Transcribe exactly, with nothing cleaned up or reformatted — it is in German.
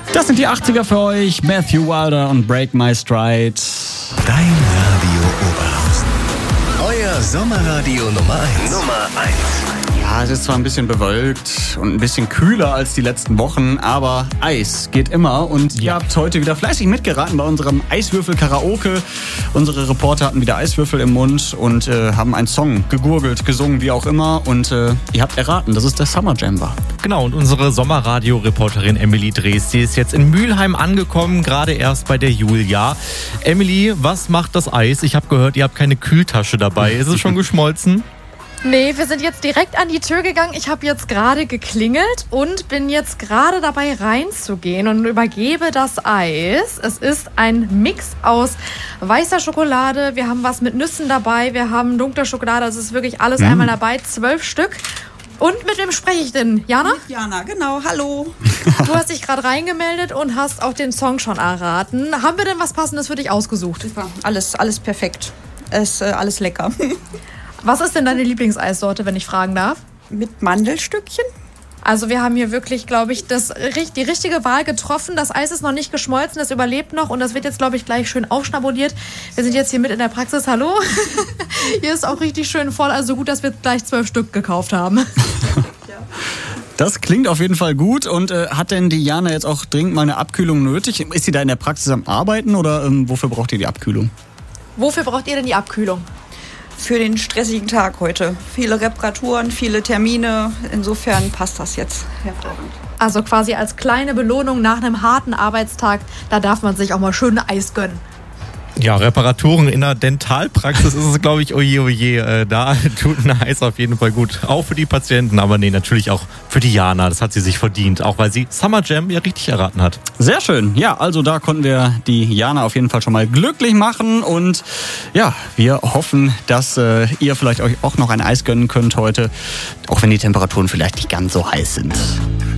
Das sind die achtziger für euch. Matthew Wilder und Break My Stride. Dein Radio Oberhausen. Euer Sommerradio Nummer eins. Nummer eins. Ja, es ist zwar ein bisschen bewölkt und ein bisschen kühler als die letzten Wochen, aber Eis geht immer. Und ihr habt heute wieder fleißig mitgeraten bei unserem Eiswürfel-Karaoke. Unsere Reporter hatten wieder Eiswürfel im Mund und äh, haben einen Song gegurgelt, gesungen, wie auch immer. Und äh, ihr habt erraten, dass es der Summer Jam war. Genau, und unsere Sommerradio-Reporterin Emily Drees, die ist jetzt in Mülheim angekommen, gerade erst bei der Julia. Emily, was macht das Eis? Ich habe gehört, ihr habt keine Kühltasche dabei. Ist es schon geschmolzen? Nee, wir sind jetzt direkt an die Tür gegangen. Ich habe jetzt gerade geklingelt und bin jetzt gerade dabei reinzugehen und übergebe das Eis. Es ist ein Mix aus weißer Schokolade, wir haben was mit Nüssen dabei, wir haben dunkle Schokolade, es ist wirklich alles mhm. einmal dabei, zwölf Stück. Und mit wem spreche ich denn? Jana? Mit Jana, genau. Hallo. Du hast dich gerade reingemeldet und hast auch den Song schon erraten. Haben wir denn was Passendes für dich ausgesucht? Super. Alles, alles perfekt. Es, äh, alles lecker. Was ist denn deine Lieblingseissorte, wenn ich fragen darf? Mit Mandelstückchen. Also wir haben hier wirklich, glaube ich, das, die richtige Wahl getroffen. Das Eis ist noch nicht geschmolzen, das überlebt noch und das wird jetzt, glaube ich, gleich schön aufschnabuliert. Wir sind jetzt hier mit in der Praxis. Hallo. Hier ist auch richtig schön voll, also gut, dass wir gleich zwölf Stück gekauft haben. Das klingt auf jeden Fall gut. Und äh, hat denn die Jana jetzt auch dringend mal eine Abkühlung nötig? Ist sie da in der Praxis am Arbeiten oder ähm, wofür braucht ihr die Abkühlung? Wofür braucht ihr denn die Abkühlung? Für den stressigen Tag heute. Viele Reparaturen, viele Termine. Insofern passt das jetzt hervorragend. Also quasi als kleine Belohnung nach einem harten Arbeitstag, da darf man sich auch mal schön Eis gönnen. Ja, Reparaturen in der Dentalpraxis ist es, glaube ich, oje, oje. Äh, da tut ein Eis auf jeden Fall gut. Auch für die Patienten, aber nee, natürlich auch für die Jana. Das hat sie sich verdient, auch weil sie Summer Jam ja richtig erraten hat. Sehr schön. Ja, also da konnten wir die Jana auf jeden Fall schon mal glücklich machen. Und ja, wir hoffen, dass äh, ihr vielleicht euch auch noch ein Eis gönnen könnt heute. Auch wenn die Temperaturen vielleicht nicht ganz so heiß sind.